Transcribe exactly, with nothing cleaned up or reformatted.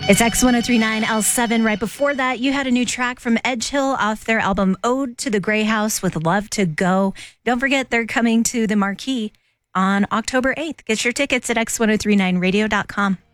It's X ten thirty-nine L seven. Right before that, you had a new track from Edge Hill off their album Ode to the Grey House with Love to Go. Don't forget, they're coming to the Marquee on October eighth. Get your tickets at X ten thirty-nine radio dot com.